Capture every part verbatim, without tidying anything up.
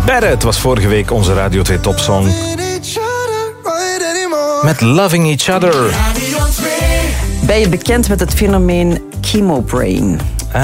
Better, het was vorige week onze Radio twee topsong. Met Loving Each Other. Ben je bekend met het fenomeen chemobrain?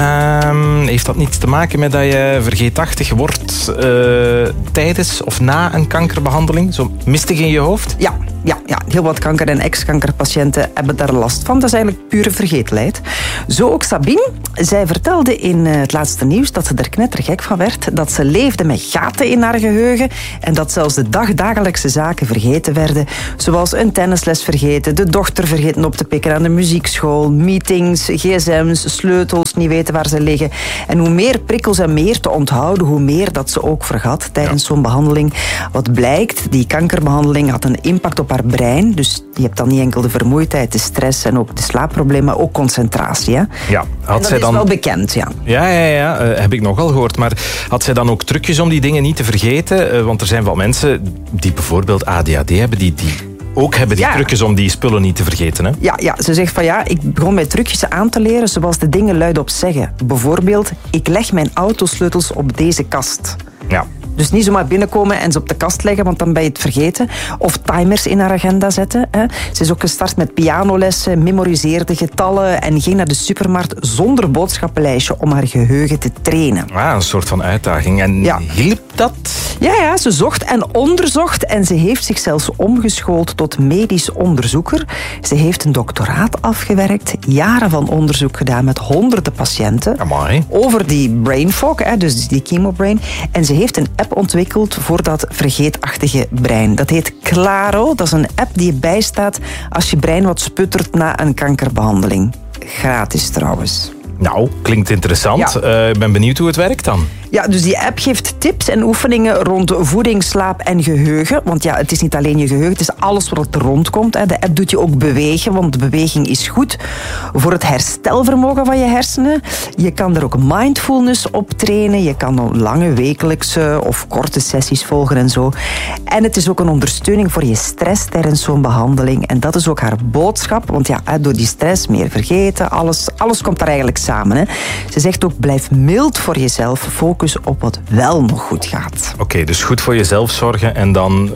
Um, heeft dat niets te maken met dat je vergeetachtig wordt uh, tijdens of na een kankerbehandeling? Zo mistig in je hoofd? Ja, ja, ja, heel wat kanker- en ex-kankerpatiënten hebben daar last van. Dat is eigenlijk pure vergeetlijkheid. Zo ook Sabine. Zij vertelde in het laatste nieuws dat ze er knettergek van werd. Dat ze leefde met gaten in haar geheugen. En dat zelfs de dagdagelijkse zaken vergeten werden. Zoals een tennisles vergeten, de dochter vergeten op te pikken aan de muziekschool, meetings, gsm's, sleutels, niet weten waar ze liggen. En hoe meer prikkels en meer te onthouden, hoe meer dat ze ook vergat tijdens ja. zo'n behandeling. Wat blijkt, die kankerbehandeling had een impact op haar brein. Dus je hebt dan niet enkel de vermoeidheid, de stress en ook de slaapproblemen, maar ook concentratie. Hè? Ja, had en dat zij is dan... wel bekend, ja. Ja, ja, ja uh, heb ik nogal gehoord. Maar had zij dan ook trucjes om die dingen niet te vergeten? Uh, want er zijn wel mensen die bijvoorbeeld A D H D hebben, die... die... ook hebben die ja. trucjes om die spullen niet te vergeten. Hè? Ja, ja, ze zegt van ja, ik begon met trucjes aan te leren zoals de dingen luidop zeggen. Bijvoorbeeld, ik leg mijn autosleutels op deze kast. Ja. Dus niet zomaar binnenkomen en ze op de kast leggen, want dan ben je het vergeten. Of timers in haar agenda zetten. Hè. Ze is ook gestart met pianolessen, memoriseerde getallen en ging naar de supermarkt zonder boodschappenlijstje om haar geheugen te trainen. Ah, een soort van uitdaging. En ja. hielp dat? Ja, ja, ze zocht en onderzocht en ze heeft zich zelfs omgeschoold tot medisch onderzoeker. Ze heeft een doctoraat afgewerkt, jaren van onderzoek gedaan met honderden patiënten. Amai. Over die brain fog, hè, dus die chemobrain. En ze heeft een app ontwikkeld voor dat vergeetachtige brein. Dat heet Claro. Dat is een app die je bijstaat als je brein wat sputtert na een kankerbehandeling. Gratis trouwens. Nou, klinkt interessant. Ik ja. uh, ben benieuwd hoe het werkt dan. Ja, dus die app geeft tips en oefeningen rond voeding, slaap en geheugen. Want ja, het is niet alleen je geheugen, het is alles wat er rondkomt. De app doet je ook bewegen, want beweging is goed voor het herstelvermogen van je hersenen. Je kan er ook mindfulness op trainen. Je kan lange wekelijkse of korte sessies volgen en zo. En het is ook een ondersteuning voor je stress tijdens zo'n behandeling. En dat is ook haar boodschap, want ja, door die stress meer vergeten, alles, alles komt daar eigenlijk samen. Hè. Ze zegt ook, blijf mild voor jezelf, focus op wat wel nog goed gaat. Oké, okay, dus goed voor jezelf zorgen en dan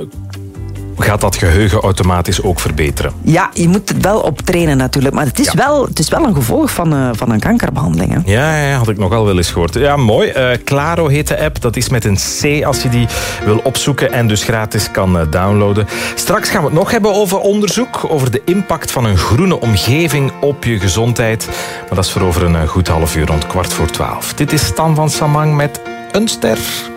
gaat dat geheugen automatisch ook verbeteren. Ja, je moet het wel op trainen natuurlijk. Maar het is, ja. wel, het is wel een gevolg van, uh, van een kankerbehandeling. Hè? Ja, ja, had ik nogal wel eens gehoord. Ja, mooi. Uh, Claro heet de app. Dat is met een C als je die wil opzoeken en dus gratis kan uh, downloaden. Straks gaan we het nog hebben over onderzoek, over de impact van een groene omgeving op je gezondheid. Maar dat is voor over een uh, goed half uur, rond kwart voor twaalf. Dit is Stan van Samang met Een Ster.